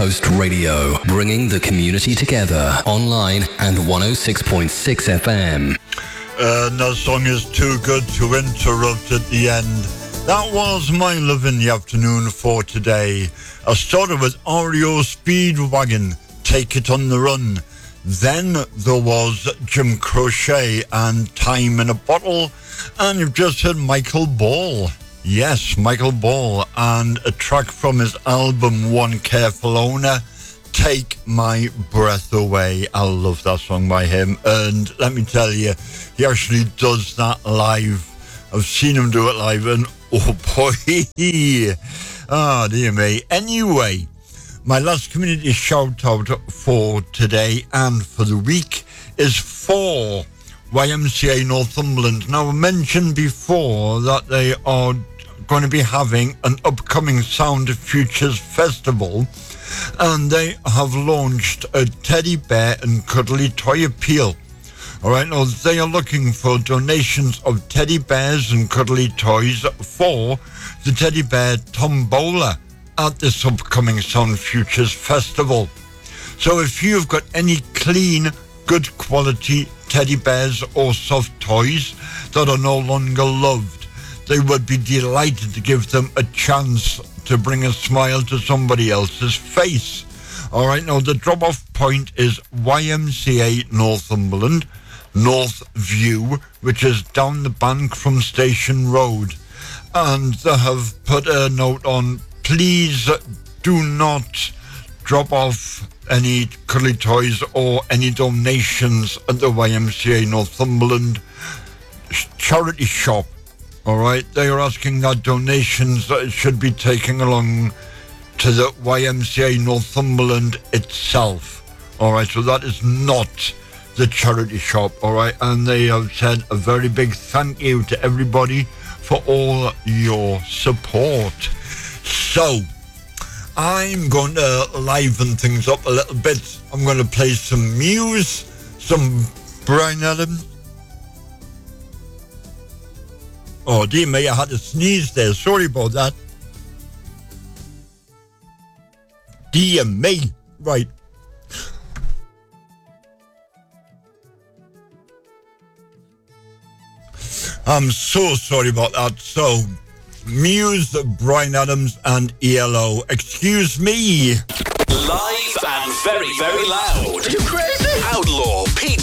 Coast Radio, bringing the community together online and 106.6 FM. That song is too good to interrupt at the end. That was my love in the afternoon for today. I started with REO Speedwagon, Take It on the Run. Then there was Jim Croce and Time in a Bottle. And you've just heard Michael Ball. Yes, Michael Ball. And a track from his album One Careful Owner, Take My Breath Away. I love that song by him. And let me tell you, he actually does that live. I've seen him do it live and oh boy. Ah, dear me. Anyway, my last community shout out for today and for the week is for YMCA Northumberland. Now, I mentioned before that they are going to be having an upcoming Sound of Futures festival, and they have launched a teddy bear and cuddly toy appeal. All right, now they are looking for donations of teddy bears and cuddly toys for the teddy bear tombola at this upcoming Sound Futures festival. So if you've got any clean, good quality teddy bears or soft toys that are no longer loved, they would be delighted to give them a chance to bring a smile to somebody else's face. All right, now the drop-off point is YMCA Northumberland, North View, which is down the bank from Station Road. And they have put a note on, please do not drop off any cuddly toys or any donations at the YMCA Northumberland charity shop. All right, they are asking that donations should be taken along to the YMCA Northumberland itself. All right, so that is not the charity shop. All right, and they have said a very big thank you to everybody for all your support. So I'm going to liven things up a little bit. I'm going to play some Muse, some Bryan Adams. Oh dear me, I had to sneeze there. Sorry about that. Dear me. Right. I'm so sorry about that. So, Muse, Bryan Adams and ELO. Excuse me. Live and very, very loud. You crazy? Outlaw Pete